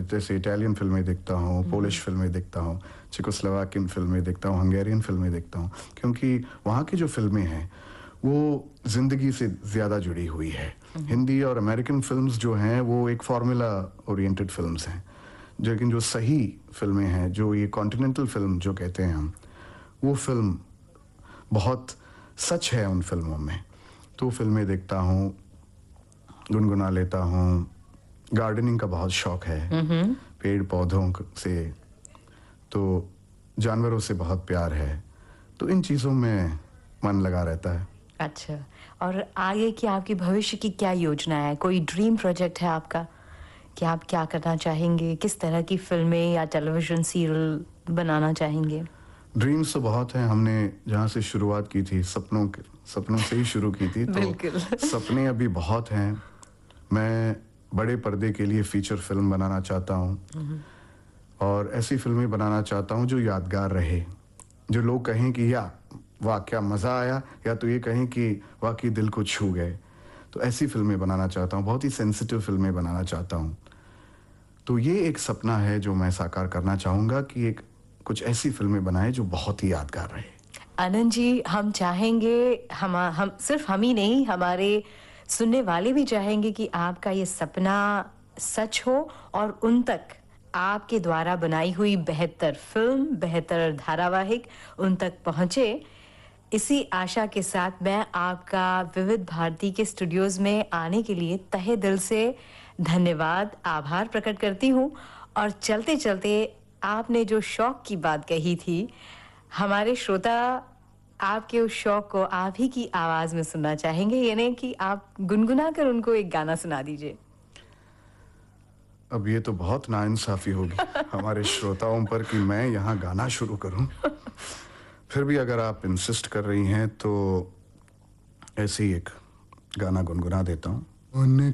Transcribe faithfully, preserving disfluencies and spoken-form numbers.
जैसे इटालियन फिल्में देखता हूँ, पोलिश फिल्में देखता हूँ, चेकोस्लोवाकियन फिल्में देखता हूँ, हंगेरियन फिल्में देखता हूँ, क्योंकि वहाँ की जो फिल्में हैं वो ज़िंदगी से ज़्यादा जुड़ी हुई है। हिंदी और अमेरिकन फिल्म्स जो हैं वो एक फार्मूला ओरिएंटेड फिल्म्स हैं, लेकिन जो सही फिल्में हैं, जो ये कॉन्टिनेंटल फिल्म जो कहते हैं हम, वो फिल्म बहुत सच है उन फिल्मों में। तो फिल्में देखता हूँ, गुनगुना लेता हूँ, गार्डनिंग का बहुत शौक है, पेड़ पौधों से, तो जानवरों से बहुत प्यार है, तो इन चीज़ों में मन लगा रहता है। अच्छा, और आगे की आपकी भविष्य की क्या योजना है? कोई ड्रीम प्रोजेक्ट है आपका कि आप क्या करना चाहेंगे? किस तरह की फिल्में या टेलीविजन सीरियल बनाना चाहेंगे? ड्रीम्स तो बहुत हैं। हमने जहाँ से शुरुआत की थी सपनों के सपनों से ही शुरू की थी, तो बिल्कुल। सपने अभी बहुत हैं। मैं बड़े पर्दे के लिए फीचर फिल्म बनाना चाहता हूँ और ऐसी फिल्में बनाना चाहता हूँ जो यादगार रहे, जो लोग कहें कि या वाह क्या मज़ा आया, या तो ये कहें कि वाकई दिल को छू गए। तो ऐसी फिल्में बनाना चाहता हूँ, बहुत ही सेंसिटिव फिल्में बनाना चाहता हूँ। तो ये एक सपना है जो मैं साकार करना चाहूँगा कि एक कुछ ऐसी फिल्में बनाएं जो बहुत ही यादगार रहे। आनंद जी, हम चाहेंगे, हम हम सिर्फ हम ही नहीं, हमारे सुनने वाले भी चाहेंगे कि आपका ये सपना सच हो और उन तक आपके द्वारा बनाई हुई बेहतर फिल्म, बेहतर धारावाहिक उन तक पहुंचे। इसी आशा के साथ मैं आपका विविध भारती के स्टूडियोज में आने के लिए तहे दिल से धन्यवाद, आभार प्रकट करती हूँ। और चलते चलते आपने जो शौक की बात कही थी, हमारे श्रोता आपके उस शौक को आप ही की आवाज में सुनना चाहेंगे, यानी कि आप गुनगुना कर उनको एक गाना सुना दीजिए। अब ये तो बहुत नाइंसाफी होगी हमारे श्रोताओं पर कि मैं यहाँ गाना शुरू करूं। फिर भी अगर आप इंसिस्ट कर रही हैं तो ऐसे ही एक गाना गुनगुना देता हूँ।